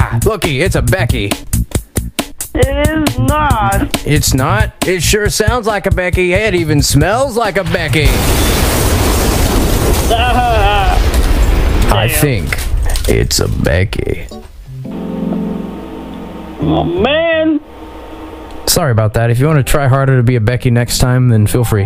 Looky, it's a Becky. It is not. It's not? It sure sounds like a Becky. It even smells like a Becky. I think it's a Becky. Oh, man. Sorry about that. If you want to try harder to be a Becky next time, then feel free.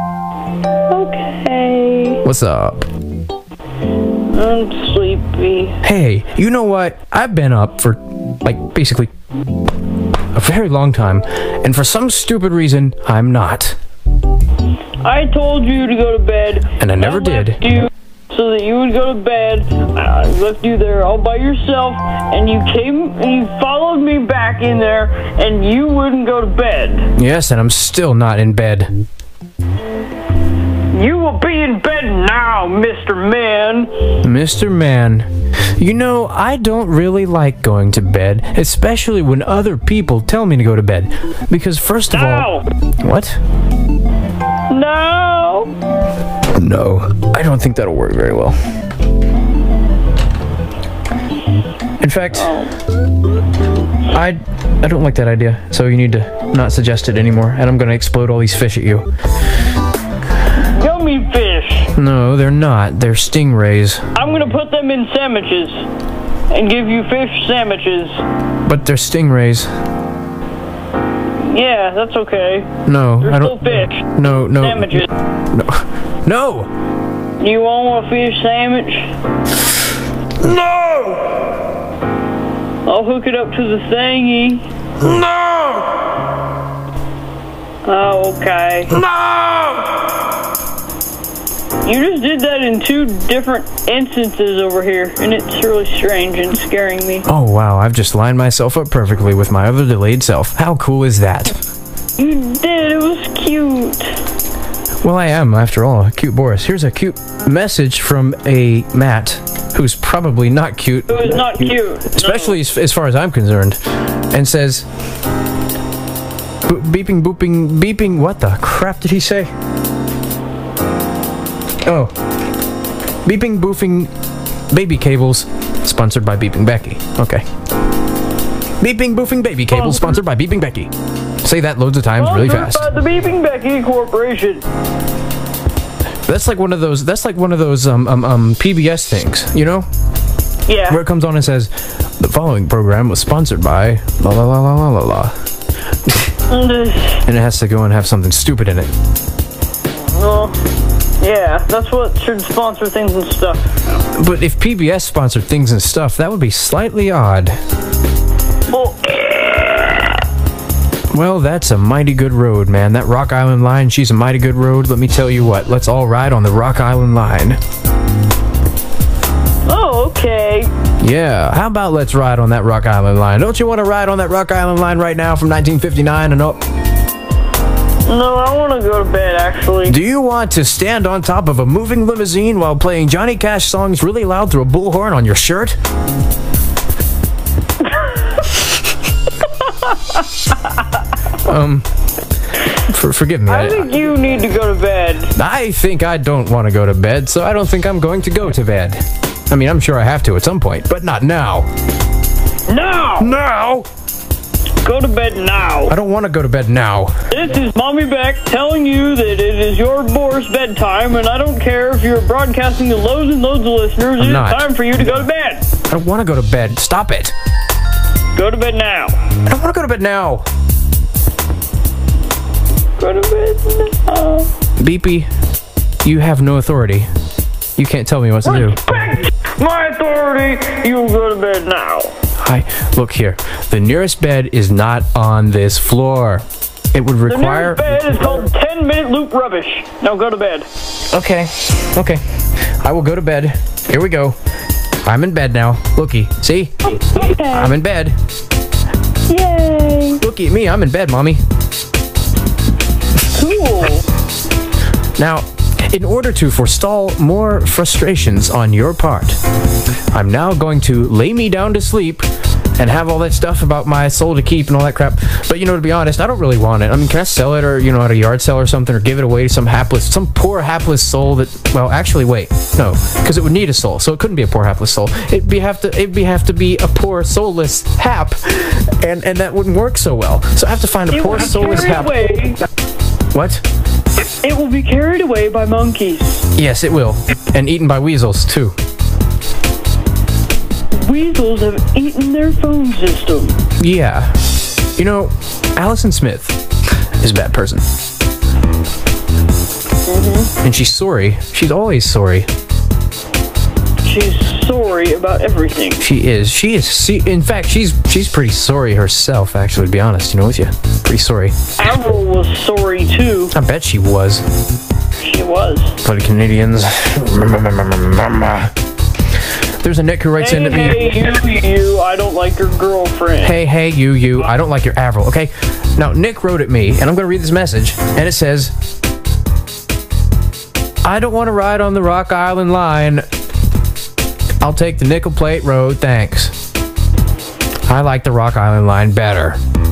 Okay. What's up? I'm sleepy. Hey, you know what? I've been up for, like, basically a very long time, and for some stupid reason, I'm not. I told you to go to bed. And I never did. Left you so that you would go to bed. I left you there all by yourself, and you came and you followed me back in there, and you wouldn't go to bed. Yes, and I'm still not in bed. You will be in bed now, Mr. Man. Mr. Man, you know, I don't really like going to bed, especially when other people tell me to go to bed. Because first of all... What? No. No, I don't think that'll work very well. In fact, I don't like that idea, so you need to not suggest it anymore, and I'm gonna explode all these fish at you. Yummy fish. No, they're not. They're stingrays. I'm gonna put them in sandwiches and give you fish sandwiches. But they're stingrays. Yeah, that's okay. No, They're I don't. still fish. No. Sandwiches. No. You want a fish sandwich? No. I'll hook it up to the thingy. No. Oh, okay. No. You just did that in 2 different instances over here, and it's really strange and scaring me. Oh wow, I've just lined myself up perfectly with my other delayed self. How cool is that? You did, it was cute. Well, I am, after all, cute Boris. Here's a cute message from a Matt, who's probably not cute. It was not cute. Especially as far as I'm concerned. And says... Beeping, booping, beeping... What the crap did he say? Oh. Beeping, boofing, baby cables, sponsored by Beeping Becky. Okay. Beeping, boofing, baby cables, sponsored by Beeping Becky. Say that loads of times really fast. By the Beeping Becky Corporation. That's like one of those PBS things, you know? Yeah. Where it comes on and says, the following program was sponsored by la la la la la la la. And it has to go and have something stupid in it. Well, yeah, that's what should sponsor things and stuff. But if PBS sponsored things and stuff, that would be slightly odd. Well, that's a mighty good road, man. That Rock Island line, she's a mighty good road. Let me tell you what, let's all ride on the Rock Island line. Oh, okay. Yeah, how about let's ride on that Rock Island line? Don't you want to ride on that Rock Island line right now from 1959 and up? No, I want to go to bed, actually. Do you want to stand on top of a moving limousine while playing Johnny Cash songs really loud through a bullhorn on your shirt? Forgive me. I think you need to go to bed. I think I don't want to go to bed, so I don't think I'm going to go to bed. I mean, I'm sure I have to at some point, but not now. Now! Now! Go to bed now. I don't want to go to bed now. This is Mommy Beck telling you that it is your Boris bedtime, and I don't care if you're broadcasting to loads and loads of listeners. It's time for you to go to bed. I don't want to go to bed. Stop it. Go to bed now. I don't want to go to bed now. Go to bed now. Beepy, you have no authority. You can't tell me what to do. Respect my authority. You go to bed now. Hi, look here. The nearest bed is not on this floor. It would require... The nearest bed is called 10-minute loop rubbish. Now go to bed. Okay. I will go to bed. Here we go. I'm in bed now. Looky, see? Okay. I'm in bed. Yay. Looky at me, I'm in bed, Mommy. Cool. Now, in order to forestall more frustrations on your part, I'm now going to lay me down to sleep and have all that stuff about my soul to keep and all that crap. But, to be honest, I don't really want it. I mean, can I sell it or, at a yard sale or something, or give it away to some poor hapless soul that, well, actually, wait, no, because it would need a soul, so it couldn't be a poor hapless soul. It'd have to be a poor soulless hap, and that wouldn't work so well. So I have to find a poor soulless hap. What? It will be carried away by monkeys. Yes, it will, and eaten by weasels too. Weasels have eaten their phone system. Yeah. Allison Smith is a bad person. And she's sorry. She's always sorry. She's sorry about everything. She is. In fact, she's pretty sorry herself, actually, to be honest, with you. Pretty sorry. Avril was sorry, too. I bet she was. She was. Bloody Canadians. There's a Nick who writes in to me. Hey, you, I don't like your girlfriend. Hey, you, I don't like your Avril, okay? Now, Nick wrote at me, and I'm going to read this message, and it says, I don't want to ride on the Rock Island line. I'll take the Nickel Plate Road, thanks. I like the Rock Island line better.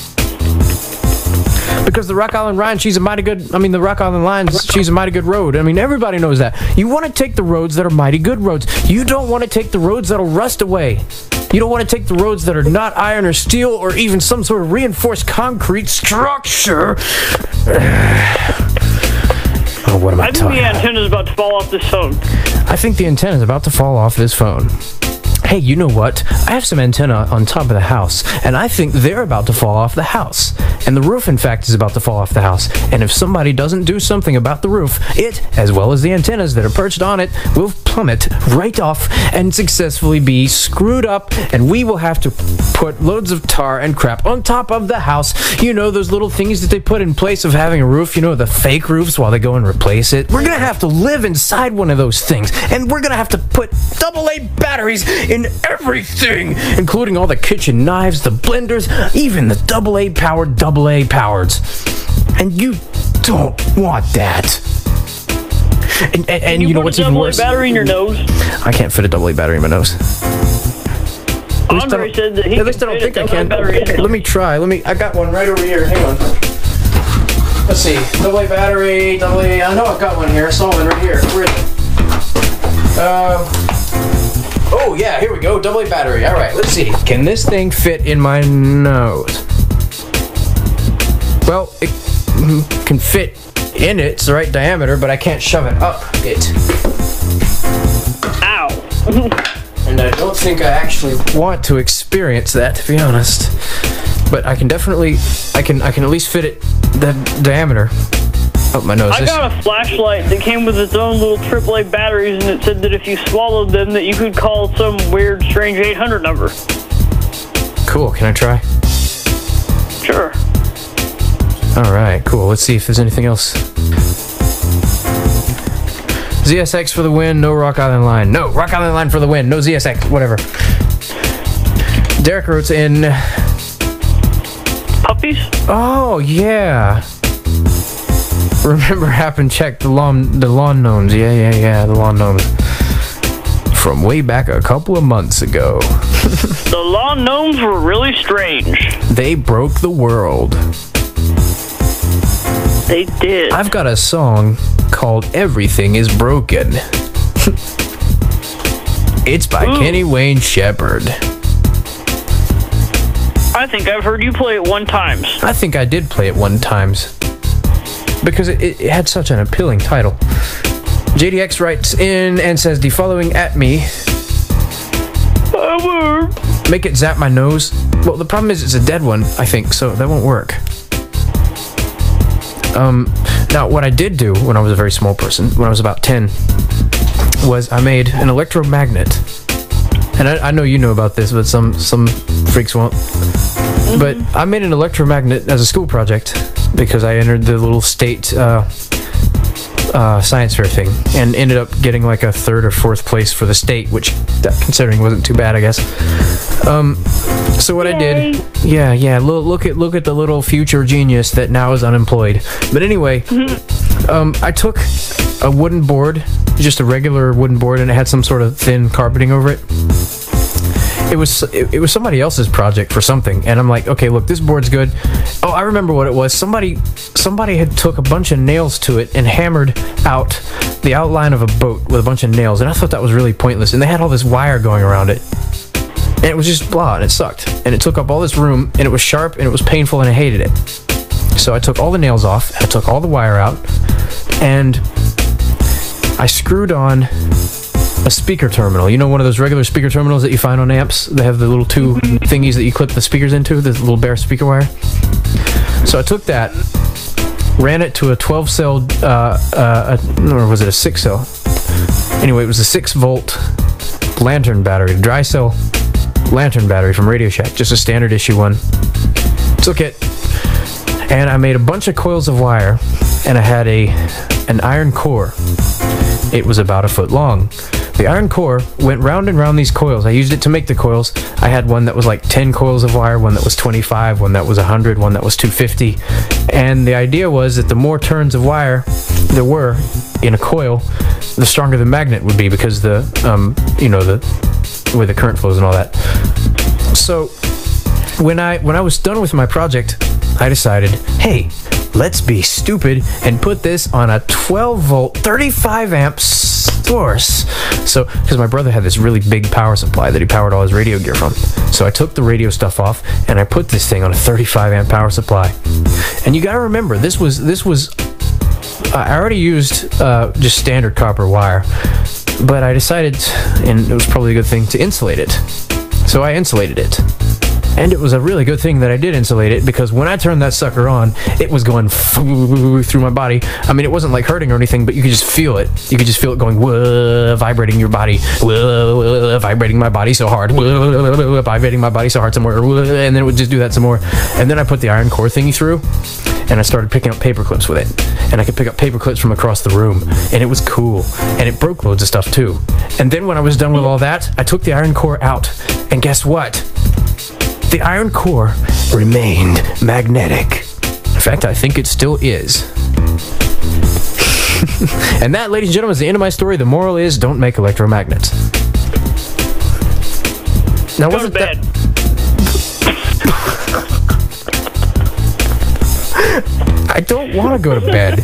Because the Rock Island line, the Rock Island line, she's a mighty good road. I mean, everybody knows that. You want to take the roads that are mighty good roads. You don't want to take the roads that'll rust away. You don't want to take the roads that are not iron or steel or even some sort of reinforced concrete structure. Oh, what am I talking about? I think the antenna's about to fall off this phone. I think the antenna's about to fall off this phone. Hey, you know what? I have some antenna on top of the house, and I think they're about to fall off the house. And the roof, in fact, is about to fall off the house. And if somebody doesn't do something about the roof, it, as well as the antennas that are perched on it, will plummet right off and successfully be screwed up, and we will have to put loads of tar and crap on top of the house. Those little things that they put in place of having a roof, the fake roofs while they go and replace it. We're gonna have to live inside one of those things, and we're gonna have to put AA batteries in everything, including all the kitchen knives, the blenders, even the AA powereds. And you don't want that. And you know what's even worse? Put a AA battery in your nose? I can't fit a AA battery in my nose. Andre said that he At least I don't think I can. Okay, let me try. I got one right over here. Hang on. Let's see. AA battery, I know I've got one here. I saw one right here. Where is it? Oh, yeah, here we go. AA battery. All right, let's see. Can this thing fit in my nose? Well, it can fit in it. It's the right diameter, but I can't shove it up it. Ow. And I don't think I actually want to experience that, to be honest. But I can definitely, I can at least fit it, the diameter up my nose. I got a flashlight that came with its own little AAA batteries, and it said that if you swallowed them, that you could call some weird, strange 800 number. Cool, can I try? Sure. Alright, cool. Let's see if there's anything else. ZSX for the win, no Rock Island line. No, Rock Island line for the win, no ZSX, whatever. Derek wrote in... Puppies? Oh, yeah. Remember, happened, check the lawn gnomes. Yeah, the lawn gnomes. From way back a couple of months ago. The lawn gnomes were really strange. They broke the world. They did. I've got a song called Everything is Broken. It's by Kenny Wayne Shepherd. I think I've heard you play it one time. I think I did play it one times. Because it had such an appealing title. JDX writes in and says, the following at me. Make it zap my nose. Well, the problem is it's a dead one, I think, so that won't work. Now, what I did do when I was a very small person, when I was about 10, was I made an electromagnet. And I know you know about this, but some freaks won't. But I made an electromagnet as a school project because I entered the little state science fair thing and ended up getting like a 3rd or 4th place for the state, which considering wasn't too bad, I guess. So what I did, look at the little future genius that now is unemployed. But anyway, I took a wooden board, just a regular wooden board, and it had some sort of thin carpeting over it. it was somebody else's project for something, and I'm like, okay, look, this board's good. Oh, I remember what it was. Somebody had took a bunch of nails to it and hammered out the outline of a boat with a bunch of nails, and I thought that was really pointless. And they had all this wire going around it, and it was just blah, and it sucked, and it took up all this room, and it was sharp, and it was painful, and I hated it. So I took all the nails off, and I took all the wire out, and I screwed on a speaker terminal. You know, one of those regular speaker terminals that you find on amps? They have the little two thingies that you clip the speakers into, the little bare speaker wire. So I took that, ran it to a 12-cell, or was it a 6-cell? Anyway, it was a 6-volt lantern battery, dry cell lantern battery from Radio Shack, just a standard issue one. Took it, and I made a bunch of coils of wire, and I had an iron core. It was about a foot long. The iron core went round and round these coils. I used it to make the coils. I had one that was like 10 coils of wire, one that was 25, one that was 100, one that was 250. And the idea was that the more turns of wire there were in a coil, the stronger the magnet would be, because the way the current flows and all that. So when I was done with my project, I decided, hey, let's be stupid and put this on a 12-volt, 35-amp source. So, because my brother had this really big power supply that he powered all his radio gear from. So I took the radio stuff off, and I put this thing on a 35-amp power supply. And you gotta remember, this was I already used just standard copper wire, but I decided, and it was probably a good thing, to insulate it. So I insulated it. And it was a really good thing that I did insulate it, because when I turned that sucker on, it was going through my body. I mean, it wasn't like hurting or anything, but you could just feel it. You could just feel it going, whoa, vibrating your body, whoa, vibrating my body so hard, whoa, vibrating my body so hard somewhere, whoa, and then it would just do that some more. And then I put the iron core thingy through, and I started picking up paper clips with it. And I could pick up paper clips from across the room, and it was cool. And it broke loads of stuff too. And then when I was done with all that, I took the iron core out, and guess what? The iron core remained magnetic. In fact, I think it still is. And that, ladies and gentlemen, is the end of my story. The moral is, don't make electromagnets. Now, Go to bed. I don't want to go to bed.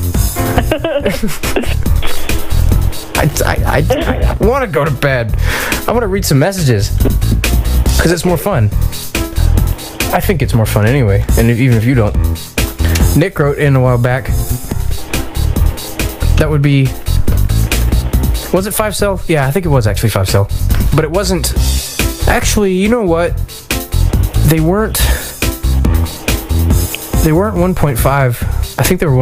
I want to go to bed. I want to read some messages, because it's more fun. I think it's more fun anyway, and even if you don't. Nick wrote in a while back, that would be, was it 5-cell? Yeah, I think it was actually 5-cell. But it wasn't, actually, you know what? They weren't 1.5, I think they were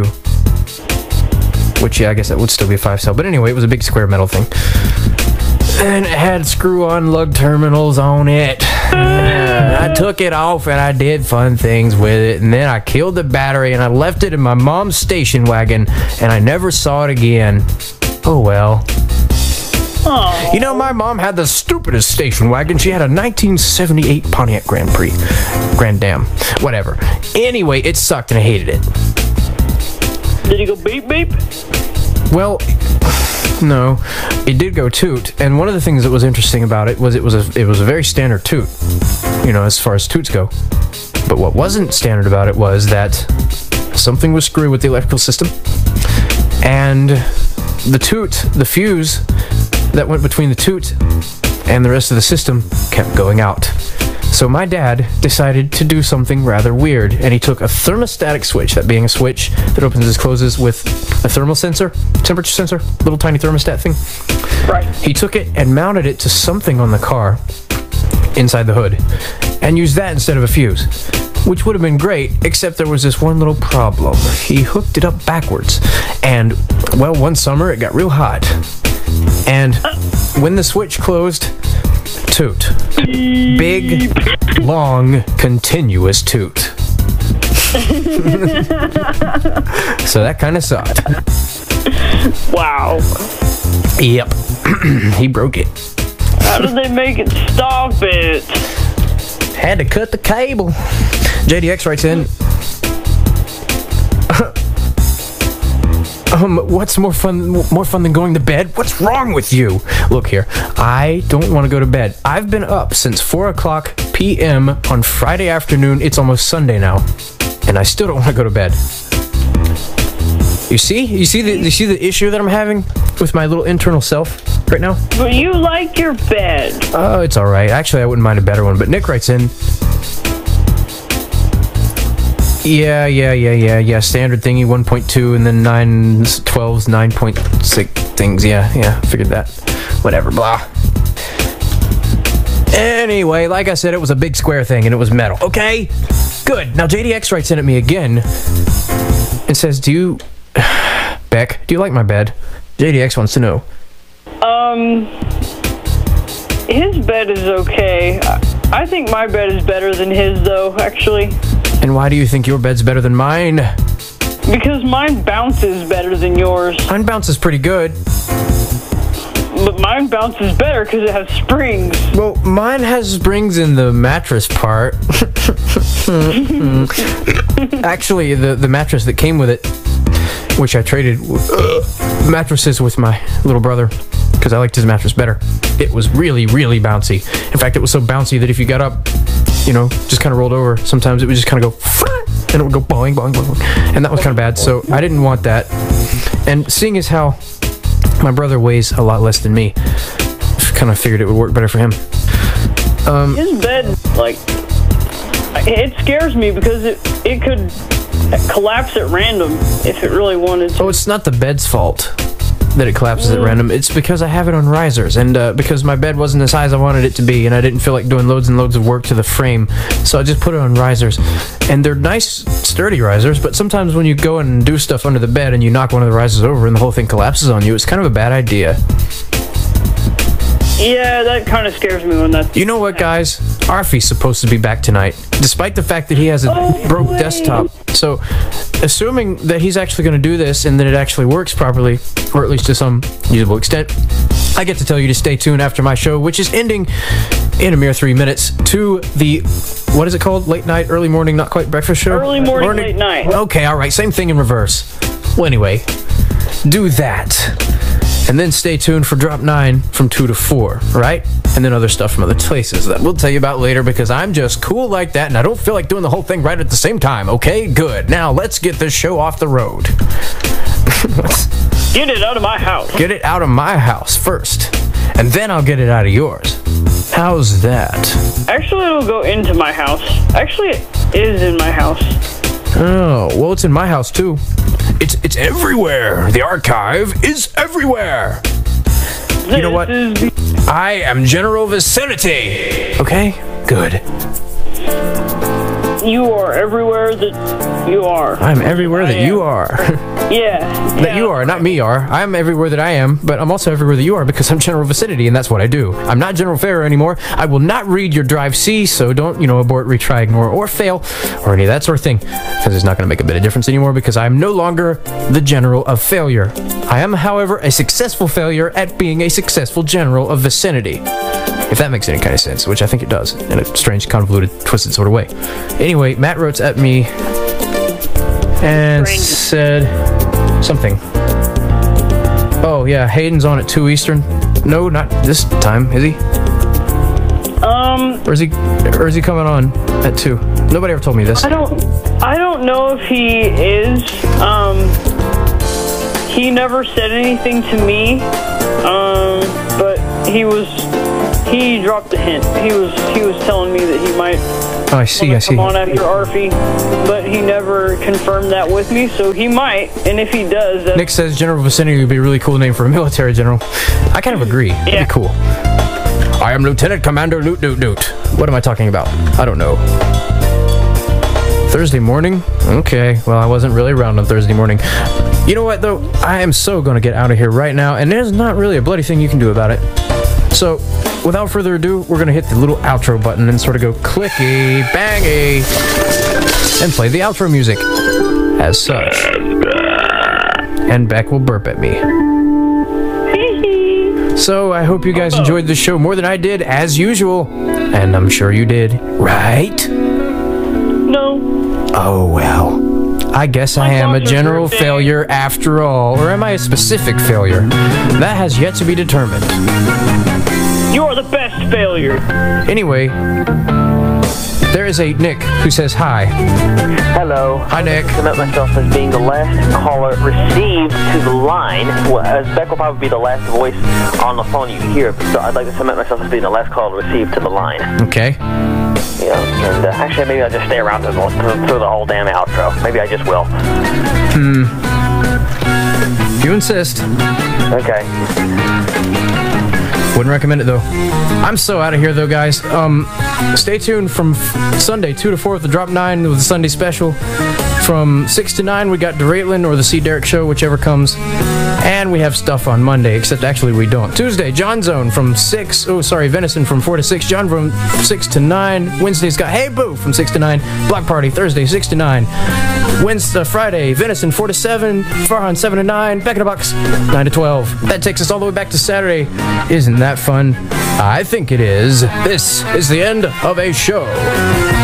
1.2. Which, yeah, I guess that would still be a 5-cell. But anyway, it was a big square metal thing. And it had screw-on lug terminals on it. I took it off and I did fun things with it, and then I killed the battery and I left it in my mom's station wagon, and I never saw it again. Oh well. Aww. You know, my mom had the stupidest station wagon. She had a 1978 Pontiac Grand Prix. Grand Dam. Whatever. Anyway, it sucked and I hated it. Did he go beep beep? Well, no, it did go toot, and one of the things that was interesting about it was it was a very standard toot, you know, as far as toots go. But what wasn't standard about it was that something was screwed with the electrical system, and the fuse that went between the toot and the rest of the system kept going out. So my dad decided to do something rather weird, and he took a thermostatic switch, that being a switch that opens and closes with a thermal sensor, temperature sensor, little tiny thermostat thing. Right. He took it and mounted it to something on the car inside the hood, and used that instead of a fuse, which would have been great, except there was this one little problem. He hooked it up backwards, and, well, one summer it got real hot, and when the switch closed, toot. Big, long, continuous toot. So that kind of sucked. Wow. Yep. He broke it. How did they make it stop it? Had to cut the cable. JDX writes in, What's more fun than going to bed? What's wrong with you? Look here, I don't want to go to bed. I've been up since 4 o'clock p.m. on Friday afternoon. It's almost Sunday now, and I still don't want to go to bed. You see the issue that I'm having with my little internal self right now? But you like your bed. Oh, it's all right. Actually, I wouldn't mind a better one. But Nick writes in. Yeah. Standard thingy, 1.2, and then 9s, 12s, 9.6 things. Yeah. Figured that. Whatever. Blah. Anyway, like I said, it was a big square thing, and it was metal. Okay. Good. Now JDX writes in at me again and says, Beck, do you like my bed? JDX wants to know. His bed is okay. I think my bed is better than his, though, actually. And why do you think your bed's better than mine? Because mine bounces better than yours. Mine bounces pretty good. But mine bounces better because it has springs. Well, mine has springs in the mattress part. Actually, the mattress that came with it, which I traded mattresses with my little brother because I liked his mattress better. It was really, really bouncy. In fact, it was so bouncy that if you got up, just kind of rolled over, sometimes it would just kind of go, and it would go boing, boing, boing. And that was kind of bad, so I didn't want that. And seeing as how my brother weighs a lot less than me, I kind of figured it would work better for him. His bed, it scares me because it could collapse at random if it really wanted to. Oh, it's not the bed's fault that it collapses at random. It's because I have it on risers, and because my bed wasn't the size I wanted it to be, and I didn't feel like doing loads and loads of work to the frame, so I just put it on risers. And they're nice, sturdy risers, but sometimes when you go and do stuff under the bed and you knock one of the risers over and the whole thing collapses on you, it's kind of a bad idea. Yeah, that kind of scares me when that... You know what, guys? Arfie's supposed to be back tonight, despite the fact that he has a broke desktop. So, assuming that he's actually going to do this and that it actually works properly, or at least to some usable extent, I get to tell you to stay tuned after my show, which is ending in a mere 3 minutes, to the... What is it called? Late night, early morning, not quite breakfast show? Early morning, late night. Okay, alright, same thing in reverse. Well, anyway, do that. And then stay tuned for Drop 9 from 2 to 4, right? And then other stuff from other places that we'll tell you about later because I'm just cool like that and I don't feel like doing the whole thing right at the same time, okay? Good. Now, let's get this show off the road. Get it out of my house. Get it out of my house first, and then I'll get it out of yours. How's that? Actually, it'll go into my house. Actually, it is in my house. Oh, well, it's in my house, too. It's everywhere. The archive is everywhere. You know what? I am General Vicinity. Okay? Good. You are everywhere that you are. I'm everywhere that you are. Yeah. That you are, not me are. I'm everywhere that I am, but I'm also everywhere that you are because I'm General Vicinity, and that's what I do. I'm not General Farrer anymore. I will not read your Drive C, so don't, abort, retry, ignore, or fail, or any of that sort of thing, because it's not going to make a bit of difference anymore because I'm no longer the General of Failure. I am, however, a successful failure at being a successful General of Vicinity. If that makes any kind of sense, which I think it does, in a strange, convoluted, twisted sort of way. Anyway, Matt wrote at me and said something. Oh, yeah, Hayden's on at 2 Eastern. No, not this time, is he? Or is he coming on at 2? Nobody ever told me this. I don't know if he is. He never said anything to me. But he dropped a hint. He was telling me that he might come on after Arfie, but he never confirmed that with me, so he might, and if he does... Nick says General Vicinity would be a really cool name for a military general. I kind of agree. Yeah. It'd be cool. I am Lieutenant Commander Loot Doot Doot. What am I talking about? I don't know. Thursday morning? Okay, well, I wasn't really around on Thursday morning. You know what, though? I am so gonna get out of here right now, and there's not really a bloody thing you can do about it. So, without further ado, we're gonna hit the little outro button and sort of go clicky, bangy, and play the outro music as such. And Beck will burp at me. So, I hope you guys enjoyed the show more than I did, as usual. And I'm sure you did, right? No. Oh, well. I guess I am a general failure after all. Or am I a specific failure? That has yet to be determined. You are the best failure. Anyway, there is a Nick who says hi. Hello. Hi, Nick. I submit myself as being the last caller received to the line. Well, as Beck will probably be the last voice on the phone you hear, so I'd like to submit myself as being the last caller received to the line. Okay. Yeah, and actually maybe I'll just stay around through the whole damn outro. Maybe I just will. If you insist. Okay. Wouldn't recommend it though. I'm so out of here though, guys. Stay tuned from Sunday 2 to 4 with the Drop 9 with the Sunday special. From 6 to 9 we got Deratlin or the C. Derek Show, whichever comes. And we have stuff on Monday, except actually we don't. Tuesday, John Zone from Venison from 4 to 6. John from 6 to 9. Wednesday's got Hey Boo from 6 to 9. Block Party Thursday 6 to 9. Friday, Venison 4 to 7. Farhan 7 to 9. Back in the Box 9 to 12. That takes us all the way back to Saturday. Isn't that fun? I think it is. This is the end of a show.